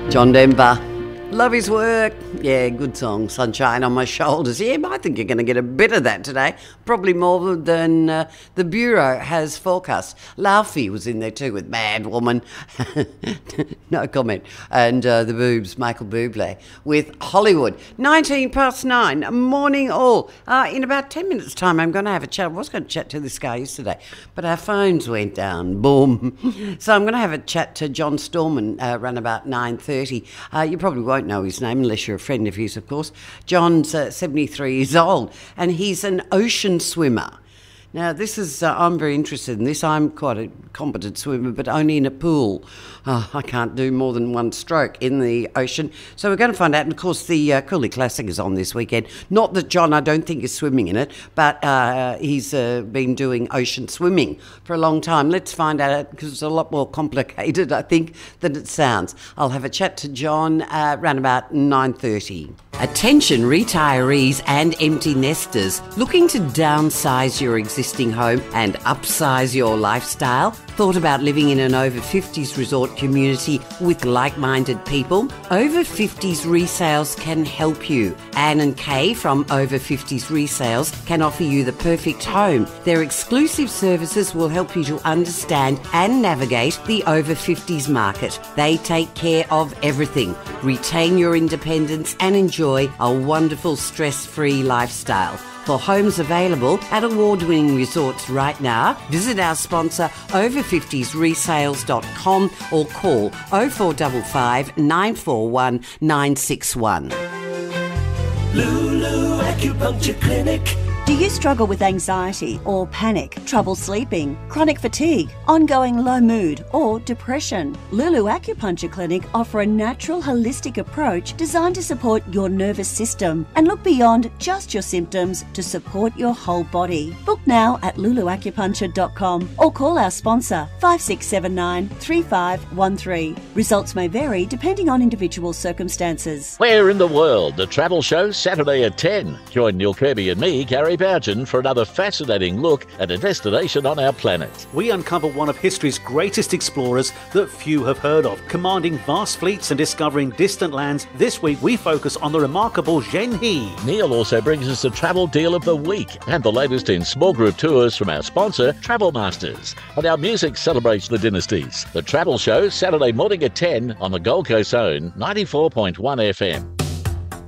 John Denver. Love his work. Yeah, good song. Sunshine on My Shoulders. Yeah, I think you're going to get a bit of that today. Probably more than the Bureau has forecast. Laufey was in there too with Mad Woman. No comment. And the Boobs, Michael Bublé with Hollywood. 9:19. Morning all. In about 10 minutes' time, I'm going to have a chat. I was going to chat to this guy yesterday, but our phones went down. Boom. So I'm going to have a chat to John Storman around about 9:30. You probably won't know his name unless you're a friend of his, of course. John's 73 years old, and he's an ocean swimmer. Now, this is, I'm very interested in this. I'm quite a competent swimmer, but only in a pool. I can't do more than one stroke in the ocean. So we're going to find out. And, of course, the Cooley Classic is on this weekend. Not that John, I don't think, is swimming in it, but he's been doing ocean swimming for a long time. Let's find out, because it's a lot more complicated, I think, than it sounds. I'll have a chat to John around about 9:30. Attention retirees and empty nesters looking to downsize your existing home and upsize your lifestyle? Thought about living in an over 50s resort community with like-minded people? Over 50s Resales can help you. Anne and Kay from Over 50s Resales can offer you the perfect home. Their exclusive services will help you to understand and navigate the over 50s market. They take care of everything. Retain your independence and enjoy a wonderful stress-free lifestyle. For homes available at award-winning resorts right now, visit our sponsor over50sresales.com or call 0455 941 961. Lulu Acupuncture Clinic. Do you struggle with anxiety or panic, trouble sleeping, chronic fatigue, ongoing low mood or depression? Lulu Acupuncture Clinic offer a natural holistic approach designed to support your nervous system and look beyond just your symptoms to support your whole body. Book now at luluacupuncture.com or call our sponsor 5679 3513. Results may vary depending on individual circumstances. Where in the world? The Travel Show, Saturday at 10. Join Neil Kirby and me, Gary Bougen, for another fascinating look at a destination on our planet. We uncover one of history's greatest explorers that few have heard of. Commanding vast fleets and discovering distant lands, this week we focus on the remarkable Zheng He. Neil also brings us the Travel Deal of the Week and the latest in small group tours from our sponsor, Travel Masters. And our music celebrates the dynasties. The Travel Show, Saturday morning at 10 on the Gold Coast Own 94.1 FM.